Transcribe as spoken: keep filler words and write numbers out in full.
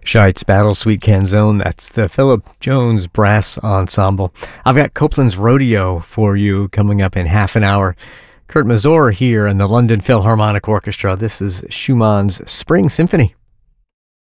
Scheit's Battle Suite Canzone, that's the Philip Jones Brass Ensemble. I've got Copeland's Rodeo for you coming up in half an hour. Kurt Mazur here in the London Philharmonic Orchestra. This is Schumann's Spring Symphony.